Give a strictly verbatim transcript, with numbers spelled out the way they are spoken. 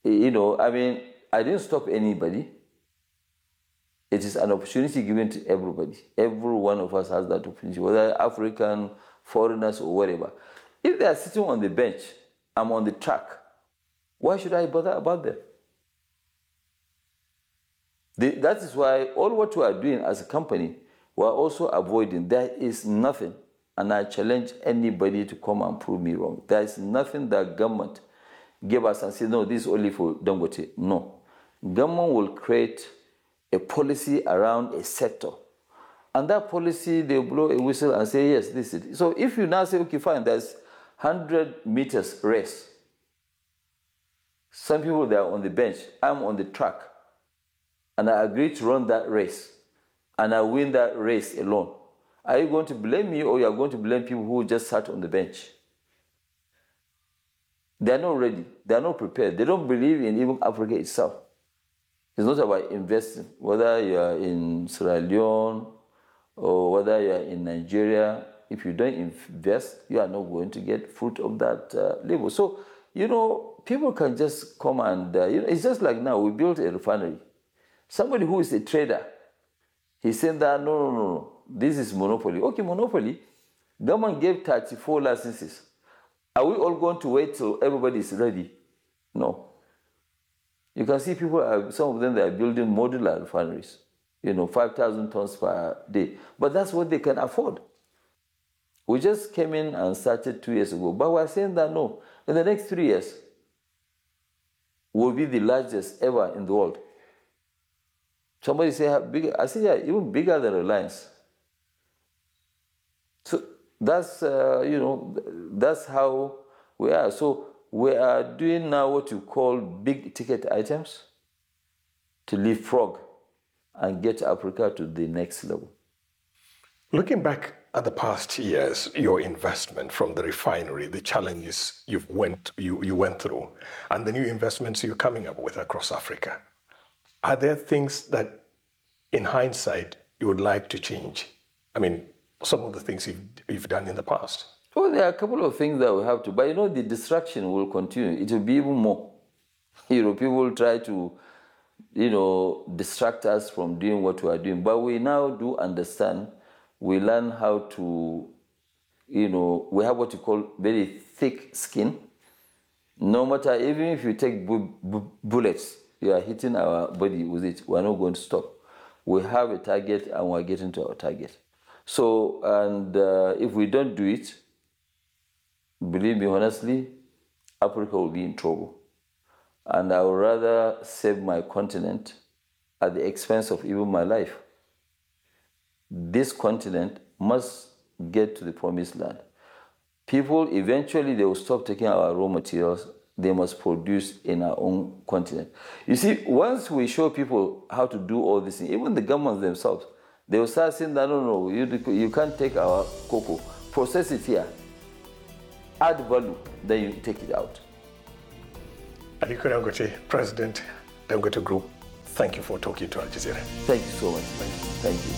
You know, I mean, I didn't stop anybody. It is an opportunity given to everybody. Every one of us has that opportunity, whether African, foreigners, or whatever. If they are sitting on the bench, I'm on the track, why should I bother about them? The, that is why all what we are doing as a company, we are also avoiding. There is nothing, and I challenge anybody to come and prove me wrong. There is nothing that government gave us and say, no, this is only for Dangote. No. Government will create a policy around a sector. And that policy, they blow a whistle and say, yes, this is it. So if you now say, okay, fine, there's one hundred meters race. Some people, they are on the bench. I'm on the track. And I agree to run that race. And I win that race alone. Are you going to blame me, or you are going to blame people who just sat on the bench? They are not ready. They are not prepared. They don't believe in even Africa itself. It's not about investing. Whether you are in Sierra Leone or whether you are in Nigeria, if you don't invest, you are not going to get fruit of that uh, labor. So, you know, people can just come and, uh, you know, it's just like now, we built a refinery. Somebody who is a trader, he's saying that, no, no, no, no, this is monopoly. Okay, monopoly, government gave thirty-four licenses. Are we all going to wait till everybody is ready? No. You can see people, are, some of them, they are building modular refineries, you know, five thousand tons per day. But that's what they can afford. We just came in and started two years ago. But we're saying that, no, in the next three years, we'll be the largest ever in the world. Somebody say, how big? I say, yeah, even bigger than Reliance. So that's, uh, you know, that's how we are. So we are doing now what you call big ticket items to leapfrog and get Africa to the next level. Looking back at the past years, your investment from the refinery, the challenges you've went, you, you went through, and the new investments you're coming up with across Africa, are there things that, in hindsight, you would like to change? I mean, some of the things you've, you've done in the past. Well, there are a couple of things that we have to, but you know, the distraction will continue. It will be even more. You know, people will try to, you know, distract us from doing what we are doing. But we now do understand. We learn how to, you know, we have what you call very thick skin. No matter, even if you take bu- bu- bullets, you are hitting our body with it, we're not going to stop. We have a target and we're getting to our target. So, and uh, if we don't do it, believe me honestly, Africa will be in trouble. And I would rather save my continent at the expense of even my life. This continent must get to the promised land. People, eventually, they will stop taking our raw materials. They must produce in our own continent. You see, once we show people how to do all these things, even the governments themselves, they will start saying that, no, no, you, you can't take our cocoa, process it here, add value, then you take it out. Aliko Dangote, President, Dangote Group, thank you for talking to Al Jazeera. Thank you so much. Thank you. Thank you.